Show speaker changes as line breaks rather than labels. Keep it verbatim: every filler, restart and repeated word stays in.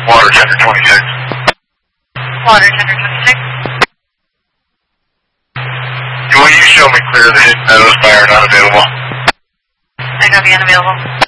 Water Tender twenty-six.
Water Tender twenty-six.
Will you show me clear the Hidden Meadows by are not available?
I copy unavailable.